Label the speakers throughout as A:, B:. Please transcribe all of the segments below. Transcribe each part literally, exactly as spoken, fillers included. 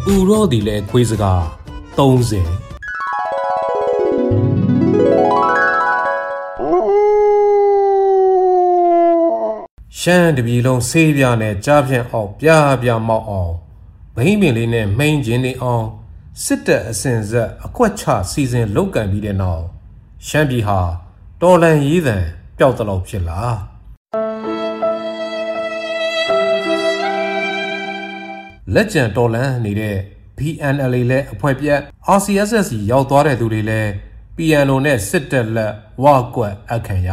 A: ဥရောဒီလေခွေးစကားသုံးဆယ်ရှမ်းတပြည်လုံးဆေးပြားနဲ့ကြားဖြန့်အောင်ပြားပြားမောက်အောင်ဘိန်းပင်လေးနဲ့မိန်ကျင်းနေအောင်စစ်တပ်အစဉ်ဆက်အကွက်ချစီစဉ်လုတ်ကန်ပြီးတဲ့နောက်ရှမ်းပြည်ဟာတော်လန်ရေးသံပျောက်တလောက်ဖြစ်လာလက်ကျန်တော်လန်နေတဲ့ B N L A လဲအဖွဲ့ပြက် R C S S ရောက်သွားတဲ့သူတွေလဲ P N O နဲ့စစ်တပ်လက်ဝါကွက်အခန့်ရ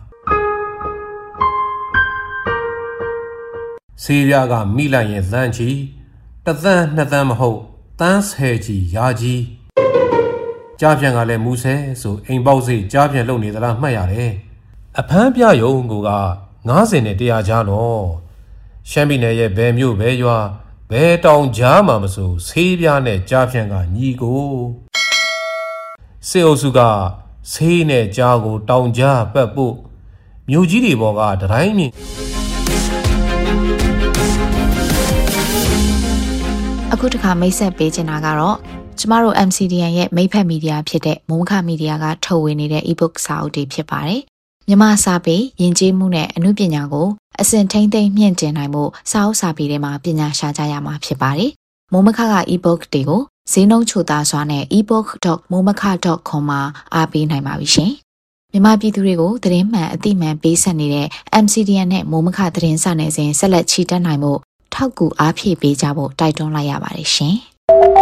A: ဆေးပြားကမိလိုက်ရင်သန်းချီတသန်းနှစ်သန်းမဟုတ်တန်းဆယ်ချီရာကြီးကြားပြန်ကလည်းမူဆဲဆိုအိမ်ပေါက်စိတ်ကြားပြန်လုံနေသလားမှတ်ရတယ်အဖမ်းပြယုံကငါးဆယ်နဲ့တရာကြားတော့ရှမ်းပြည်နယ်ရဲ့ဘယ်မြို့ဘယ်ရွာဘယ်တောင်ကြားမှာမဆိုဆေးပြားနဲ့ကြားပြန်ကညီကိုစေအုပ်စုကဆေးနဲ့ကြားကိုတောင်ကြားပတ်ဖို့မြို့ကြီးတွေပေါ်ကတတိုင်းမြင့်
B: အခုတခါမိတ်ဆက်ပေးချင်တာကတော့ကျမတို့ M C D N ရဲ့မိတ်ဖက်မီဒီယာဖြစ်တဲ့မိုးမခမီဒီယာကထုတ်ဝေနေတဲ့ e-book စာအုပ်တွေဖြစ်ပါတယ်။မြန်မာစာပေယဉ်ကျေးမှုနဲ့အမှုပညာကိုအစဉ်ထိမ့်သိမ့်မြင့်တင်နိုင်မှုစာအုပ်စာပေတွေမှာပညာရှာကြရမှာဖြစ်ပါတယ်။မိုးမခက e-book တွေကိုဈေးနှုန်းချိုသားစွာနဲ့ e book dot momaka dot com မှာအားပေးနိုင်ပါပြီရှင်။မြန်မာပြည်သူတွေကိုသတင်းမှန်အသိမှန်ပေးဆက်နေတဲ့ M C D N နဲ့မိုးမခသတင်းစာနယ်စဉ်ဆက်လက်ချီတက်နိုင်မှုထောက်ကူအားဖြည့်ပေးကြဖို့တိုက်တွန်းလိုက်ရပါတယ်ရှင်
A: ။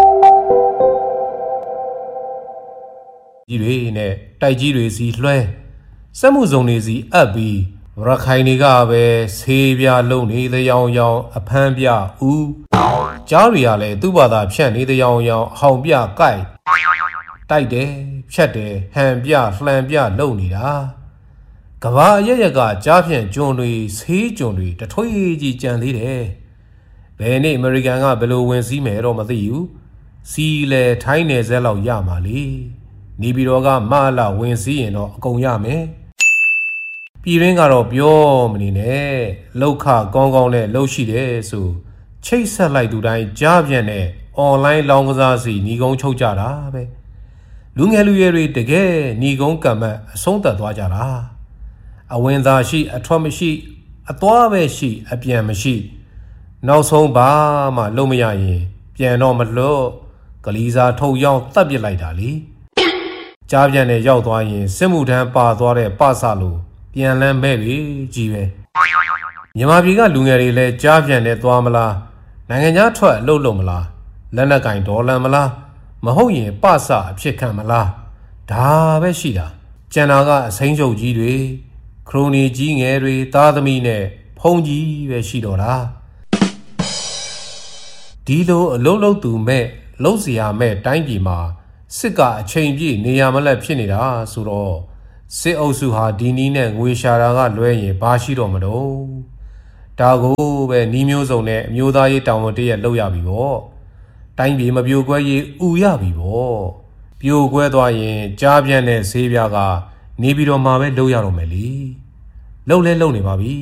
A: ကြီးတွေနဲ့တိုက်ကြီးတွေစီလွှဲစက်မှုစုံတွေစီအပ်ပြီးရခိုင်တွေကပဲဆေးပြလုံနေတဲ့ရောင်ရောင်အဖမ်းပြဦးကြားတွေကလည်းသူ့ဘာသာဖြန့်နေတဲ့ရောင်ရောင်ဟောင်ပြကြိုက်တိုက်တယ်ဖြတ်တယ်ဟန်ပြလှန်ပြလုံနေတာကဘာအရရက်ကကြားဖြန့်ကျွန်းတွေဆေးကျွန်းတွေတထွေးကြီးကြံသေးတယ်ဘယ်နေ့အမေရိကန်ကဘယ်လိုဝင်စည်းမယ်တော့မသိဘူးစီလေထိုင်းနယ်စက်လောက်ရမှာလေနေပြည်တော်ကမလာဝင်စည်းရင်တော့အကုန်ရမယ်ပြည်ရင်းကတော့ပြောမနေနဲ့လောက်ခကောင်းကောင်းနဲ့လှုပ်ရှိတယ်ဆိုချိတ်ဆက်လိုက်သူတိုင်းကြားပြန့်နဲ့ online လောင်းကစားစီညီကုန်းချုပ်ကြတာပဲလူငယ်လူရွယ်တွေတကယ်ညီကုန်းကံမတ်အဆုံးသတ်သွားကြတာအဝင်သာရှိအထွက်မရှိအသွားပဲရှိအပြန်မရှိနောက်ဆုံးဘာမှလုံးမရရင်ပြန်တော့မလို့ကလေးစားထုတ်ရောက်တတ်ပစ်လိုက်တာလေကြားပြန်နဲ့ရောက်သွားရင်စစ်မှုထမ်းပါသွားတဲ့ပဆလို့ပြန်လန်းမဲ့ပြီကြီးပဲမြန်မာပြည်ကလူငယ်တွေလည်းကြားပြန်နဲ့သွားမလားနိုင်ငံခြားထွက်လှုပ်လို့မလားလက်နက်ကင်ဒေါ်လာမလားမဟုတ်ရင်ပဆအဖြစ်ခံမလားဒါပဲရှိတာကျန်တာကအစိမ်းချုပ်ကြီးတွေခရိုနီကြီးငယ်တွေသားသမီးနဲ့ဖုန်ကြီးပဲရှိတော့တာဒီလိုအလုံးလုံးသူမဲ့လုံးစရာမဲ့တိုင်းပြည်မှာစစ်ကအချိန်ပြည့်နေရမလက်ဖြစ်နေတာဆိုတော့စစ်အုပ်စုဟာဒီနီးနဲ့ငွေရှာတာကလွဲရင်ဘာရှိတော့မလို့ဒါကိုပဲနီးမျိုးစုံနဲ့အမျိုးသားရေးတောင်းဝန်တရက်လုပ်ရပြီပေါ့တိုင်းပြည်မပြိုကွဲရေးဥရပြီပေါ့ပြိုကွဲသွားရင်ကြားပြန့်တဲ့ဈေးပြားကနေပြီးတော့မှပဲလုပ်ရတော့မယ်လေလှုပ်လဲလှုပ်နေပါပြီ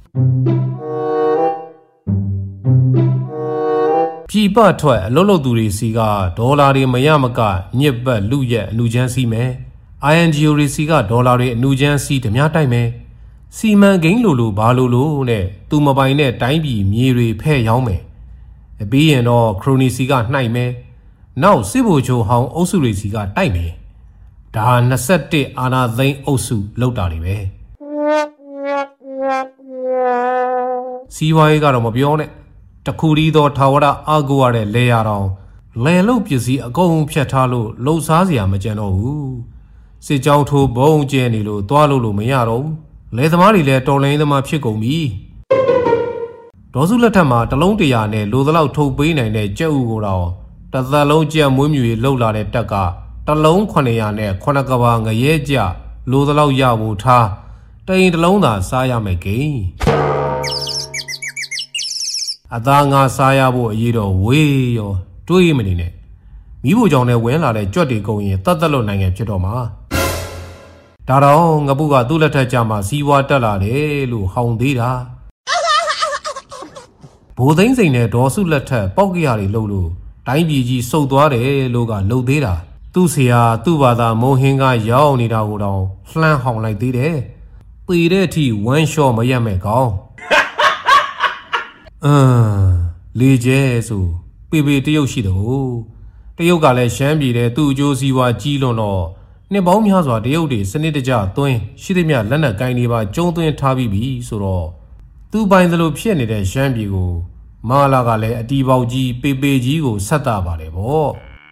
A: ပြည်ပထွက်အလုံးလုံးသူတွေစီကဒေါ်လာတွေမရမကညစ်ပတ်လူရက်အလူချမ်းစီးမယ် I N G O တွေစီကဒေါ်လာတွေအလူချမ်းစီးဓမြတိုက်မယ်စီမံကိန်းလိုလိုဘာလိုလိုနဲ့သူမပိုင်တဲ့တိုင်းပြည်မြေတွေဖဲ့ရောင်းမယ်ပြီးရင်တော့ခရိုနီစီကနှိုက်မယ်နောက်စစ်ဗိုလ်ချုပ်ဟောင်းအုပ်စုတွေစီကတိုက်မယ်ဒါနှစ်ဆယ့်တစ်အာဏာသိမ်းအုပ်စုလောက်တာတွေပဲစီဝါရေးကတော့မပြောနဲ့တခုတည်းသောထာဝရအာကိုရတဲ့လေယာတော်လယ်လုတ်ပစ္စည်းအကုန်ဖြတ်ထားလို့လှုပ်ရှားစရာမကြံတော့ဘူးစစ်ကြောင်းထိုးဘုံကျဲနေလို့သွားလို့လို့မရတော့ဘူးလယ်သမားတွေလည်းတော်လိုင်းသမားဖြစ်ကုန်ပြီဒေါ်စုလက်ထက်မှာတလုံးတရာနဲ့လိုသလောက်ထုတ်ပေးနိုင်တဲ့ကြက်ဥကိုတော့တသက်လုံးကြက်မွေးမြူရေးလှုပ်လာတဲ့တက်ကတလုံးခုနှစ်ရာနဲ့ခုနှစ်ကဘာငရဲကြလိုသလောက်ရဖို့ထားတိန်တလုံးသာစားရမယ်ကိန်းအသားငါစားရဖို့အရေးတော့ဝေးရောတွေးမနေနဲ့မိဖို့ကြောင့်လည်းဝင်လာတဲ့ကြွက်တွေကုန်ရင်တတ်တလွတ်နိုင်ငံဖြစ်တော့မှာဒါတော့ငပုကသူ့လက်ထက်ကြမှာစီးဝါတက်လာတယ်လို့ဟောင်းသေးတာဘိုးသိန်းစိန်နဲ့ဒေါ်စုလက်ထက်ပောက်ကရတွေလှုပ်လို့တိုင်းပြည်ကြီးစုပ်သွားတယ်လို့ကလှုပ်သေးတာသူ့ဆရာသူ့ဘာသာမုံဟင်းကရောက်နေတာကိုတော့လှမ်းဟောင်လိုက်သေးတယ်ပေတဲ့အထိဝမ်းလျှော့မရက်မဲ့ကောင်းအမ်လေကျဲဆိုပေပေတရုတ်ရှိတော့တရုတ်ကလည်းရှမ်းပြည်တဲ့သူ့အကျိုးစီးပွားကြီးလွန်တော့နှစ်ပေါင်းများစွာတရုတ်တွေစနစ်တကျသွင်းရှိသမျှလက်နက်ကိုင်းတွေပါကျုံသွင်းထားပြီးပြီဆိုတော့သူ့ပိုင်သလိုဖြစ်နေတဲ့ရှမ်းပြည်ကိုမာလာကလည်းအတီပေါက်ကြီးပေပေကြီးကိုဆက်တာပါတယ်ဗော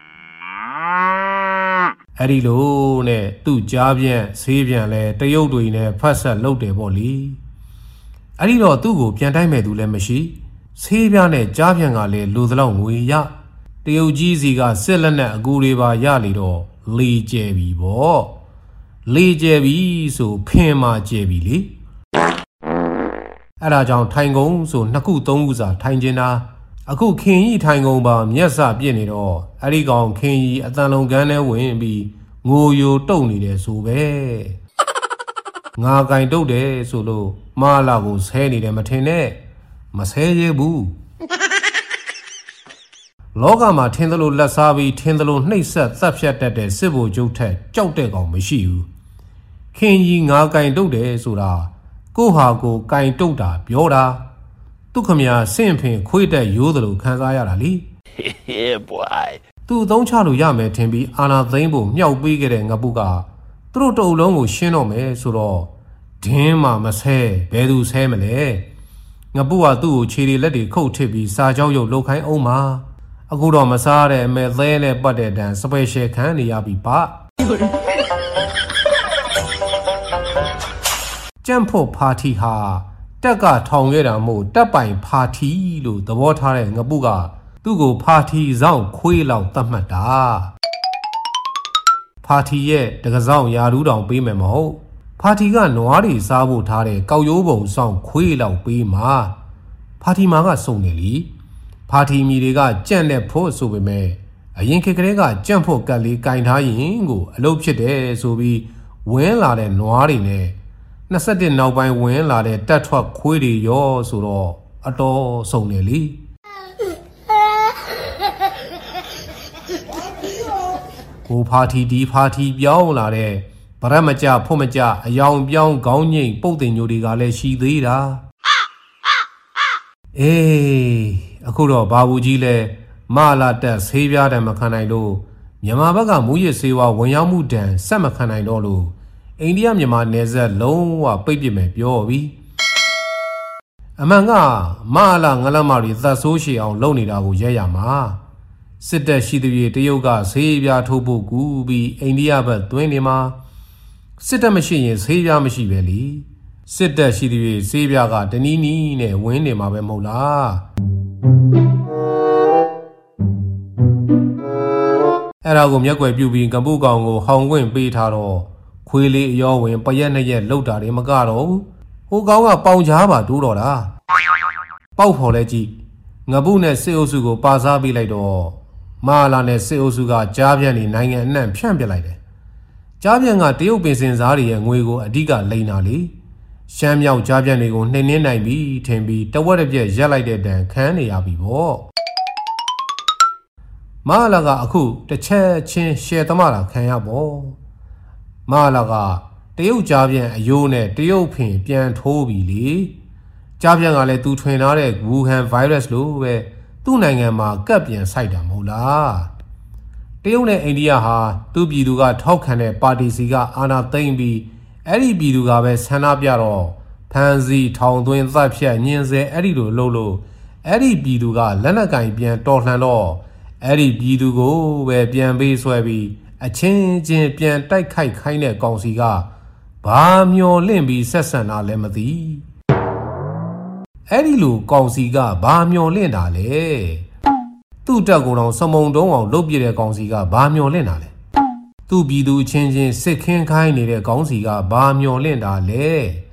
A: အဲ့ဒီလိုနဲ့သူ့ကြားပြန့်ဆေးပြန့်လဲတရုတ်တွေနဲ့ဖတ်ဆက်လုပ်တယ်ဗောလေအဲ့ဒီတော့သူ့ကိုပြန်တိုက်မဲ့သူလည်းမရှိဆေးပြန့်နဲ့ကြားပြန့်ကလည်းလူသလောက်ငွေရတရုတ်ကြီးစီကစစ်လက်နက်အကူတွေပါရလေတော့လေကျဲပြီဗောလေကျဲပြီဆိုဖင်မာကျဲပြီလေအဲ့ဒါကြောင့်ထိုင်ကုန်ဆိုနှစ်ခုသုံးခုစာထိုင်ကျင်တာအခုခင်ကြီးထိုင်ကုန်ပါမျက်စပြစ်နေတော့အဲ့ဒီကောင်ခင်ကြီးအတန်လုံးကန်းထဲဝင်ပြီးငိုယိုတုတ်နေတယ်ဆိုပဲငါကင်တုတ်တယ်ဆိုလို့မာလာကိုဆဲနေတယ်မထင်နဲ့မဆဲရဘူးလောကမှာထင်းသလိုလက်စားပြီးထင်းသလိုနှိပ်စက်သတ်ဖြတ်တတ်တဲ့စစ်ဗိုလ်ချုပ်ထက်ကြောက်တဲ့ကောင်မရှိဘူးခင်ကြီးငါကင်တုတ်တယ်ဆိုတာကိုဟာကိုကင်တုတ်တာပြောတာသူခမရဆင့်ဖင်ခွေးတက်ရိုးသလိုခံစားရတာလေ
C: Yeah boy
A: သူအသုံးချလို့ရမယ်ထင်ပြီးအာနာသိမ့်ဖို့မြောက်ပေးခဲ့တဲ့ငပုကသူတို့တုံလုံးကိုရှင်းတော့မယ်ဆိုတော့ဒင်းမှမဆဲဘယ်သူဆဲမလဲငပုကသူ့ကိုခြေတွေလက်တွေခုတ်ထစ်ပြီးစာကြောက်ရုပ်လှုပ်ခိုင်းအောင်ပါအခုတော့မစားတဲ့အမေသဲနဲ့ပတ်တဲ့တန်စပယ်ရှယ်ခံနေရပြီပါကျန့်ဖို့ပါတီဟာတက်ကထောင်ခဲ့တာမို့တက်ပိုင်ပါတီလို့သဘောထားတဲ့ငပုကသူ့ကိုပါတီဆောင်ခွေးလောက်သတ်မှတ်တာပါတီရဲ့တကဆောင်ယာရူးတောင်ပေးမယ်မဟုတ်ပါတီကနွားတွေစားဖို့ထားတဲ့ကောက်ရိုးပုံဆောင်ခွေးလောက်ပေးမှာပါတီမာကစုံတယ်လीပါတီမီတွေကကြန့်တဲ့ဖို့ဆိုပေမဲ့အရင်ခေတ်ကလေးကကြန့်ဖို့ကတ်လေးကင်ထားရင်ကိုအလုပ်ဖြစ်တယ်ဆိုပြီးဝင်းလာတဲ့နွားတွေနဲ့နှစ်ဆယ့်တစ်နောက်ပိုင်းဝင်လာတဲ့တက်ထွက်ခွေးတွေရောဆိုတော့အတော်စုံတယ်လीကိုပါတီဒီပါတီပြောင်းလာတဲ့ဗရက်မကြဖို့မကြအယောင်ပြောင်းခေါင်းငိမ့်ပုတ်တင်ညိုတွေကလည်းရှိသေးတာအေးအခုတော့ဘာဘူးကြီးလဲမလာတက်ဆေးပြားတယ်မခံနိုင်လို့မြန်မာဘက်ကမူရစ်ဆေးဝါးဝင်ရောက်မှုတန်ဆက်မခံနိုင်တော့လို့အိန္ဒိယမြန်မာနယ်စပ်လုံးဝပိတ်ပစ်မယ်ပြောပြီးအမှန်ကမလာငလမတွေသတ်ဆိုးရှည်အောင်လုပ်နေတာကိုရဲရမှာစစ်တပ်ရှိသူတွေတရုတ်ကဆေးပြားထိုးဖို့ကူပြီးအိန္ဒိယဘက်သွင်းနေမှာစစ်တပ်မရှိရင်ဆေးပြားမရှိပဲလीစစ်တပ်ရှိသူတွေဆေးပြားကတနီးနီးနဲ့ဝင်းနေမှာပဲမဟုတ်လားအဲ့ဒါကိုမျက်ွယ်ပြုပြီးကပုကောင်ကိုဟောင်ခွင့်ပေးထားတော့ခွေးလေးအရောဝင်ပရက်နှစ်ရက်လောက်တာတွေမကတော့ဟိုကောင်ကပေါင်ချားပါတိုးတော့တာပေါက်ဖော်လဲကြည့်ငပုနဲ့စစ်အုပ်စုကိုပါစားပေးလိုက်တော့မာလာနဲ့စစ်အုပ်စုကကြားပြန့်နေနိုင်ငံအနှံ့ဖြန့်ပြလိုက်တယ်ကြားပြန့်ကတရုတ်ပင်စင်စားတွေရဲ့ငွေကိုအဓိကလိန်တာလေရှမ်းမြောက်ကြားပြန့်တွေကိုနှိမ်နှင်းနိုင်ပြီထင်ပြီးတဝက်တစ်ပြက်ရက်လိုက်တဲ့တန်ခန်းနေရပြီပေါ့မာလာကအခုတစ်ချက်ချင်းရှယ်သမတာခံရပေါ့မာလာကတရုတ်ကြားပြန့်အယိုးနဲ့တရုတ်ဖင်ပြန်ထိုးပြီလေကြားပြန့်ကလည်းသူထွင်ထားတဲ့ဝူဟန်ဗိုင်းရပ်စ်လိုပဲသူ့နိုင်ငံမှာကပ်ပြန်ဆိုင်တာမဟုတ်လားတရုတ်နဲ့အိန္ဒိယဟာသူ့ပြည်သူကထောက်ခံတဲ့ပါတီစီကအာဏာသိမ်းပြီးအဲ့ဒီပြည်သူကပဲဆန္ဒပြတော့ဖမ်းဆီးထောင်သွင်းသတ်ဖြတ်ညှဉ်းဆဲအဲ့ဒီလိုလုပ်လို့အဲ့ဒီပြည်သူကလက်နက်ကင်ပြန်တော်လှန်တော့အဲ့ဒီပြည်သူကိုပဲပြန်ပေးဆွဲပြီးအချင်းချင်းပြန်တိုက်ခိုက်ခိုင်းတဲ့ကောင်စီကဘာမျောလင့်ပြီးဆက်ဆံတာလည်းမသိအဲ့ဒီလိုကောင်စီကဘာမျောလင့်တာလဲသူ့တက်ကောင်တော်စမုံတုံးအောင်လုပ်ပြတဲ့ကောင်စီကဘာမျောလင့်တာလဲသူ့ပြည်သူချင်းချင်းစစ်ခင်းခိုင်းနေတဲ့ကောင်စီကဘာမျောလင့်တာလဲ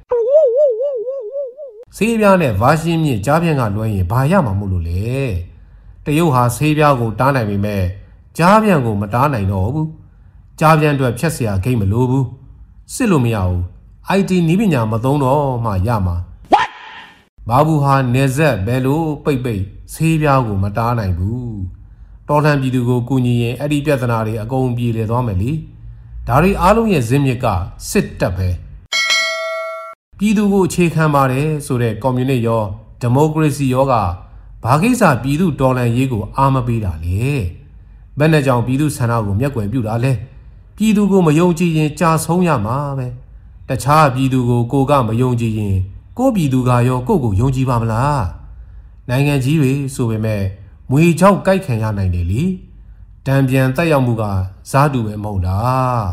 A: ဆေးပြားနဲ့ဗာရှင်းမြင့်ကြားပြန့်ကလွှဲရင်ဘာရမှာမို့လို့လဲတရုတ်ဟာဆေးပြားကိုတားနိုင်ပေမဲ့ကြားပြန့်ကိုမတားနိုင်တော့ဘူးကြားပြန့်အတွက်ဖြတ်เสียဂိမ်းမလိုဘူးစစ်လို့မရဘူး အိုင် တီ နည်းပညာမသုံးတော့မှရမှာဘာဘူးဟာနေဆက်ဘယ်လိုပိတ်ပိတ်ဆေးပြားကိုမတားနိုင်ဘူးတော်လှန်ပြည်သူကိုကူညီရင်အဲ့ဒီပြဿနာတွေအကုန်ပြေလည်သွားမယ်လေဒါတွေအားလုံးရဲ့ဇင်းမြစ်ကစစ်တပ်ပဲပြည်သူကိုအခြေခံပါတယ်ဆိုတဲ့ကွန်မြူနစ်ရောဒီမိုကရေစီရောကဘာကိစ္စပြည်သူတော်လှန်ရေးကိုအားမပေးတာလေဘယ်နဲ့ကြောင့်ပြည်သူဆန္ဒကိုမျက်ကွယ်ပြုတာလဲပြည်သူကိုမယုံကြည်ရင်ကြာဆုံးရမှာပဲတခြားပြည်သူကိုကိုကမယုံကြည်ရင်ကိုပြည်သူကရောကိုကိုယုံကြည်ပါမလားနိုင်ငံကြီးတွေဆိုပေမဲ့မွေချောက်ကြိုက်ခံရနိုင်တယ်လေတံပြန်တက်ရောက်မှုကဇာတူပဲမဟုတ်လား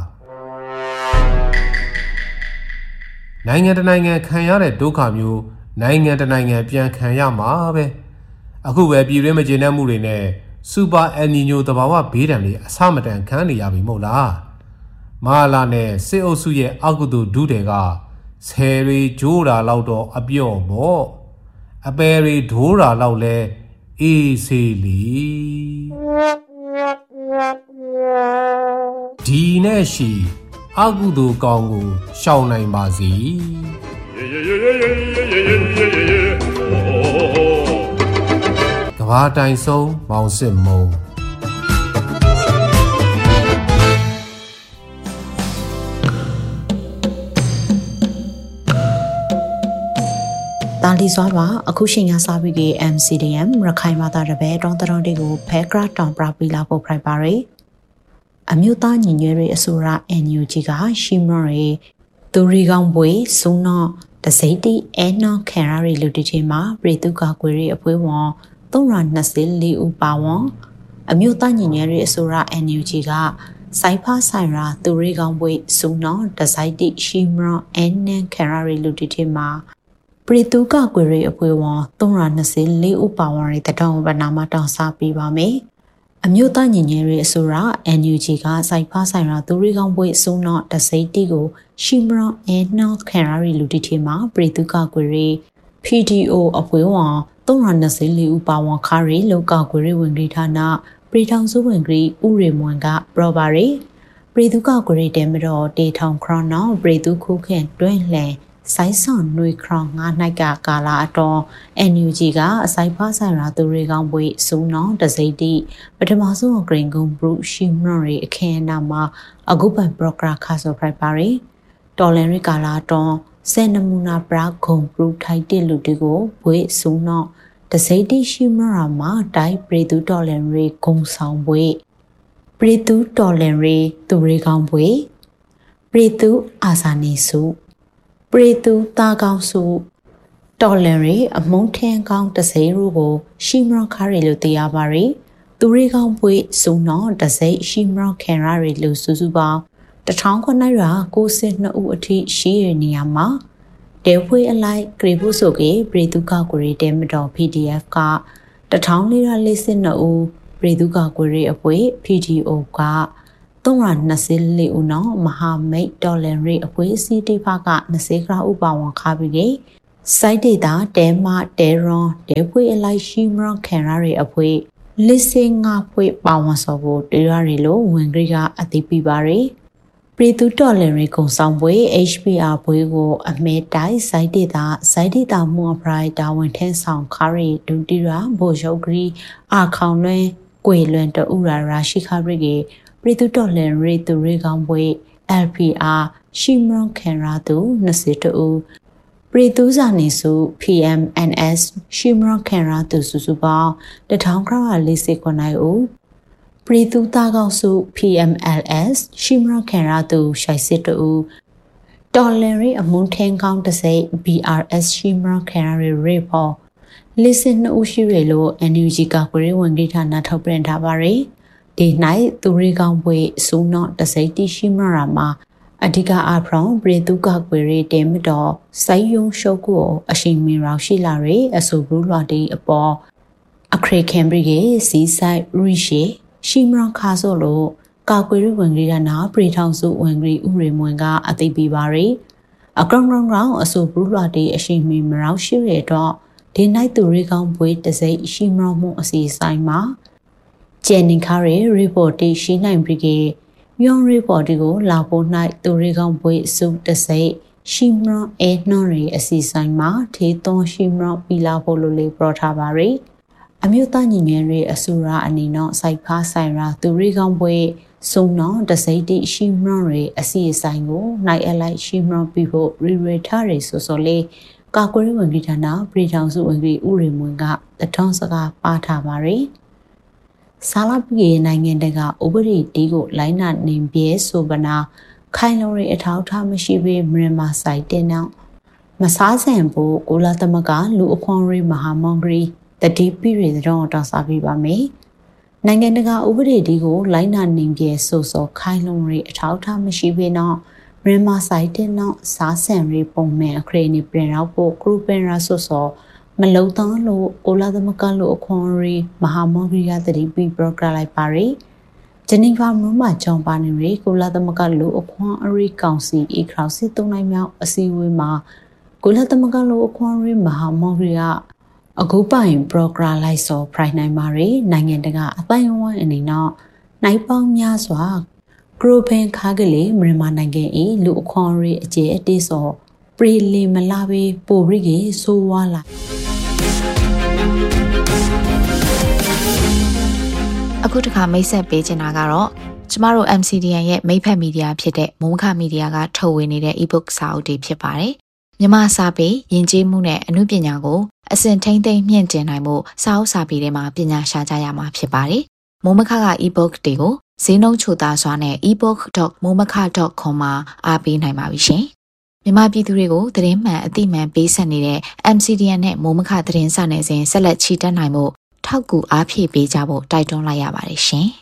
A: နိုင်ငံတနိုင်ငံခံရတဲ့ဒုက္ခမျိုးနိုင်ငံတနိုင်ငံပြန်ခံရမှာပဲအခုပဲပြည်တွင်းမကျေနပ်မှုတွေနဲ့စူပါအယ်နီညိုသဘာဝဘေးဒဏ်တွေအဆမတန်ခံနေရပြီမဟုတ်လားမဟာလာနဲ့စစ်အုပ်စုရဲ့အောက်ကုသိုလ်ဒုတွေကဆယ်ရီဂျိုးတာလောက်တော့အပြော့ပေါ့အပယ်ရီဒိုးတာလောက်လဲအေးစေးလီဒီနဲ့ရှိအကုသိုလ်ကောင်းကိုရှောင်နိုင်ပါစေကဘာတိုင်ဆုံးမောင်စစ်မုံ
D: တာလီစွာပါအခုရှင်ရစားပြီး M C D M ရခိုင်မာတာတပည့်တောင်းတတော်တွေကိုဖဲကရတောင်ပရာပီလာဖို့ဖိုက်ပါရယ်အမျိုးသားညီညွတ်ရေးအစိုးရ N U G ကရှိမရေသူရီကောင်ပွေစုံတော့တစိတိအဲနော်ခံရရီလူတီချေမှာပြည်သူကကွေရီအဖွဲဝန်သုံးရာနှစ်စလေးဦးပါဝန်အမျိုးသားညီညွတ်ရေးအစိုးရ N U G ကစိုက်ဖားဆိုင်ရာသူရီကောင်ပွေစုံတော့တစိတိရှိမရအဲနန်ခံရရီလူတီချေမှာပြည်သူကကွေရီအဖွဲဝန်သုံးရာနှစ်စလေးဦးပါဝန်ရဲ့တတော်ဗနာမတောင်းစားပေးပါမယ်အမျိုးသားညီညွတ်ရေးအစိုးရ N U G ကစိုက်ဖားဆိုင်ရာသူရီကောင်ပွေစုံတော့တစိတိကိုရှိမရအဲနော်ခံရရီလူတီချေမှာပြည်သူကကွေရီ P D O အဖွဲဝန်သုံးရာနှစ်စလေးဦးပါဝန်ခါရီလောကကွေရီဝင်ကြီးဌာနပြည်ထောင်စုဝင်ကြီးဥရေမွန်ကပရောပါရီပြည်သူကကွေရီတဲမတော်တေထောင်ခရနောပြည်သူခုခင်တွင်းလှန်စိုင်းစွန်နွေခရငါးနိုင်ကကာလာအတော် N U G ကအစိုက်ဖားဆိုင်ရာသူရီကောင်ပွေစုံနောတစိတိပထမဆုံးဂရင်ကုံဘရုရှိမရီအခင်းအနားမှာအခုပန်ပရိုဂရာခါဆိုဖရိုက်ပါရီတော်လန်ရီကာလာတော်စဲနမူနာပရာဂုံဘရုထိုက်တဲ့လူတွေကိုဘွေစုံနောတစိတိရှိမရာမှာတိုင်းပြည်သူတော်လန်ရီဂုံဆောင်ဘွေပြည်သူတော်လန်ရီသူရီကောင်ဘွေပြည်သူအာဇာနည်စုပြည်သူတာကောင်းစုတော်လန်ရီအမုန်းထင်းကောင်းတစိရူကိုရှိမရခါရီလို့တရားပါရီသူရီကောင်းပွေစုံတော့တစိရှိမရခံရရီလို့စုစုပေါင်းတထောင်ခုနှစ်ရာကိုးစစ်နှစ်ဦးအထိရှိရနေရမှာတဲဖွေးအလိုက်ဂရေဖို့ဆိုကေပြည်သူကကိုရီတဲမတော် P D F ကတထောင်လေးရာလေးစစ်နှစ်ဦးပြည်သူကကိုရီအပွေ P D O ကသုံးရာနှစ်စလေးဦးနော်မဟာမိတ်တော်လန်ရီအပွေစီတိဖကနှစ်စကရာဥပဝန်ခါပြီးကေစိုက်ဒေတာတဲမတဲရွန်တဲဖွေအလိုက်ရှိမရခံရရီအဖွေလစ်စင်ငါဖွေပါဝန်စောဖို့တေရရီလို့ဝင်ကြီးကအသိပြပါရီပြည်သူတော်လန်ရီကုံဆောင်ပွဲ H P R ဘွေးကိုအမဲတိုင်းစိုက်ဒေတာစိုက်ဒေတာမှုအပရိုက်တာဝန်ထင်းဆောင်ခါရီဒူတီရာဘိုရုပ်ဂရီအာခေါင်လွင်ကွေလွင်တူရာရာရှိခါရီကေပြည်သူတော်လန်ရီသူရီကောင်ပွဲ L P R ရှိမရခံရသူနှစ်စတူပြည်သူစာနေစု P M N S ရှိမရခံရသူစုစုပေါင်းတထောင်ခရလေးစိခွန်နိုင်ဦးပြည်သူသားကောက်စု P M L S ရှိမရခံရသူရှိုက်စစ်တူတော်လန်ရီအမုန်းထင်းကောင်းတစိ B R S ရှိမရခံရရီပေါ်လေးစစ်နှစ်ဦးရှိရလို့ N U G ကကွေဝင်ကြီးဌာနထုတ်ပြန်ထားပါရီဒီနိုင်သူရီကောင်ပွေစုံတော့တစိတိရှိမရာမှာအဓိကအဖရောင်ပြည်သူကကွေရီတဲမတော်စိုင်းယုံရှုပ်ကိုအရှိန်မီရောက်ရှိလာရီအဆိုဘရူလွာတီအပေါ်အခရေကန်ဘရီကေစီဆိုင်ရီရှေရှိမရခါဆိုလို့ကာကွေရီဝင်ကြီးကနာပြည်ထောင်စုဝင်ကြီးဥရေမွန်ကအသိပေးပါရီအကောင်ကောင်ကောင်အဆိုဘရူလွာတီအရှိန်မီမရောက်ရှိရတော့ဒီနိုင်သူရီကောင်ပွေတစိရှိမရမှုအစီဆိုင်မှာကျန်နေခါရီရီပေါ်တီရှိနိုင်ပြီကေမြောင်ရီပေါ်တီကိုလာဖို့၌သူရီကောင်ပွေစုတစိရှိမရအဲနှောရီအစီဆိုင်မှာထေသွန်ရှိမရပီလာဖို့လိုလေးပရောထားပါရီအမျိုးသားညီညွတ်ရေးအစိုးရအနေနဲ့စိုက်ဖားဆိုင်ရာသူရိကောင်ပွဲစုံတော့တစိမ့်တိရှိမွန်ရေအစီအဆိုင်ကိုနိုင်အလိုက်ရှိမွန်ပြီးဖို့ရီရီထားရေဆိုဆိုလေးကာကွယ်ရေးဝန်ကြီးဌာနပြည်ထောင်စုဝန်ကြီးဦးရေမွန်ကတထောင်းစကားပါထားပါရီဆာလပြည်နိုင်ငံတကာဥပဒေတီးကိုလိုင်းနာနေပြဲဆိုပနာခိုင်လုံရေးအထောက်ထားမရှိဘဲမြန်မာဆိုင်တဲ့နောက်မစားစံဖို့ကိုလာသမကလူအခွန်ရေးမဟာမွန်ဂရီတတိပိရေတော်တောင်းစားပြပါမယ်နိုင်ငံတကာဥပဒေတီးကိုလိုင်းနာနေပြဲဆိုဆိုခိုင်လုံရေးအထောက်ထားမရှိဘဲတော့မြန်မာဆိုင်တဲ့နောက်စားစံရေးပုံမှန်အခရေနေပြင်တော့ဖို့ဂရုပင်ရာဆိုဆိုမလုံတော့လို့ကိုလာသမကလူအခွန်ရေးမဟာမွန်ဂရီကတတိပိပရိုဂရလိုက်ပါရီဂျနီဗာမြို့မှာကြောင်းပါနေရီကိုလာသမကလူအခွန်အရီကောင်စီအခရောက်စစ်သုံးနိုင်မြောက်အစည်းအဝေးမှာကိုလာသမကလူအခွန်အရီမဟာမော်ရီကအခုပိုင်ပရိုဂရလိုက်စောဖရိုင်နိုင်မာရီနိုင်ငံတကာအတိုင်းအဝိုင်းအနေနဲ့နိုင်ပေါင်းများစွာဂရိုပင်ခါကလေးမြန်မာနိုင်ငံ၏လူအခွန်အရီအကျဲအတေးစောပရီလီမလာဘေးပိုရီကေဆိုးဝါလာ
B: အခုတခါမိတ်ဆက်ပေးချင်တာကတော့ကျမတို့ M C D N ရဲ့မိဖက်မီဒီယာဖြစ်တဲ့မုံခမီဒီယာကထုတ်ဝေနေတဲ့ e-book စာအုပ်တွေဖြစ်ပါတယ်။မြန်မာစာပေယဉ်ကျေးမှုနဲ့အမှုပညာကိုအစဉ်ထိမ့်သိမ့်မြင့်တင်နိုင်မှုစာအုပ်စာပေတွေမှာပညာရှာကြရမှာဖြစ်ပါတယ်။မုံမခက e-book တွေကိုဈေးနှုန်းချိုသားစွာနဲ့ e book dot momaka dot com မှာအားပေးနိုင်ပါပြီရှင်။မြန်မာပြည်သူတွေကိုသတင်းမှန်အသိမှန်ပေးဆက်နေတဲ့ M C D N နဲ့မုံမခသတင်းစာနယ်စဉ်ဆက်လက်ချီတက်နိုင်မှုထောက်ကူအားဖြည့်ပေးကြဖို့တိုက်တွန်းလိုက်ရပါတယ်ရှင်
D: ။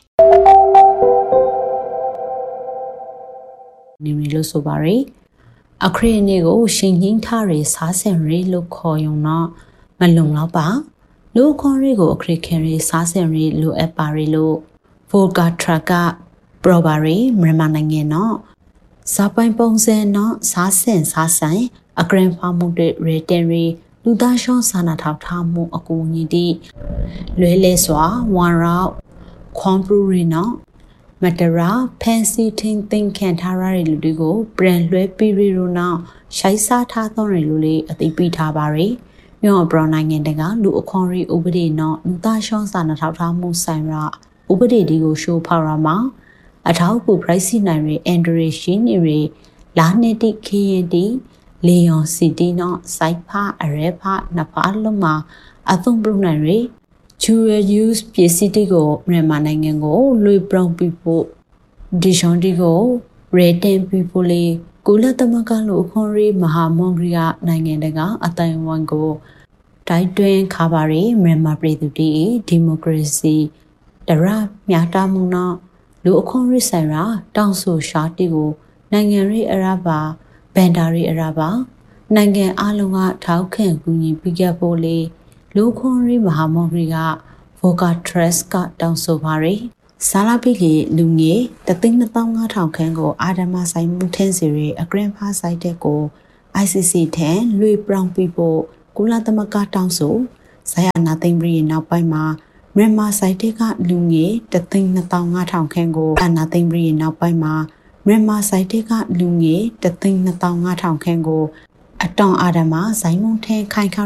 D: နေမီလို့ဆိုပါရယ်အခရီးနေကိုရှင်ငင်းထားရစားစင်ရီလို့ခေါ်ရုံတော့မလုံတော့ပါလူခွန်ရီကိုအခရီးခင်ရီစားစင်ရီလို့အပ်ပါရီလို့ဗိုဂါထရာကပရိုဘာရီမြန်မာနိုင်ငံတော့စာပိုင်ပုံစံတော့စားစင်စားဆိုင်အဂရန်ဖာမှုတွေရေတန်ရီလူသားရှောင်းစာနာထောက်ထားမှုအကူအညီတိလွဲလဲစွာဝမ်ရောက်ခွန်ပရူရီနော်မတရာဖန်စီထင်းသင်ခံထားရတဲ့လူတွေကိုပြန်လွှဲပြီးရီရိုနောက်ရှိုက်စားထားသောတွေလူလေးအသိပေးထားပါရယ်မြို့အပရောနိုင်ငံတကာလူအခွန်ရီဥပဒေနော်လူသားရှောင်းစာနာထောက်ထားမှုဆိုင်ရာဥပဒေဒီကိုရှိုးဖောက်ရမှာအထောက်အကူ price နိုင်ရအန်ဒရီရှင်းရီလာနေတိခရင်တီလေယွန်စီတီနော်စိုက်ဖာအရဲဖာနဖာလုံးမှာအသုံးပြုနိုင်ရ dual use ပစ္စည်းတွေကိုမြန်မာနိုင်ငံကိုလွေပြောင်းပြီးဖို့ဒီရှွန်တီကိုရေတင်ပြီးဖို့လေကုလသမဂ္ဂလိုအခွန်ရေးမဟာမွန်ဂရီကနိုင်ငံတကာအတိုင်းအဝန်ကိုတိုက်တွန်းခါပါရီမြန်မာပြည်သူတီဒီမိုကရေစီတရမြာတာမှုနော်လူအခွန်ရေးဆိုင်ရာတောင်းဆိုရှာတီကိုနိုင်ငံရေးအရာပါဘန်ဒါရီအရာပါနိုင်ငံအလုံးကထောက်ခံကူညီပေးခဲ့ဖို့လေလူခွန်ရီမဟာမော်ဂရီကဗိုကာထရက်စ်ကတောင်းဆိုပါရယ်ဆာလာပိကေလူငယ်တသိန်းနှစ်သောင်းငါးထောင်ခန့်ကိုအာဒမဆိုင်မှုထင်းစီရီအဂရန်ဖာဆိုင်တဲ့ကို I C C ထံလွေပြောင်းပြီးဖို့ကုလသမဂ္ဂတောင်းဆိုဇာယနာသိမ့်ပြီးနောက်ပိုင်းမှာမြန်မာဆိုင်တဲ့ကလူငယ်တသိန်းနှစ်သောင်းငါးထောင်ခန့်ကိုအာနာသိမ့်ပြီးနောက်ပိုင်းမှာမြန်မာဆိုင်တဲ့ကလူငယ်တသိန်းနှစ်သောင်းငါးထောင်ခန့်ကိုအတောင်အာဒမဇိုင်းမုံထဲခိုင်ခ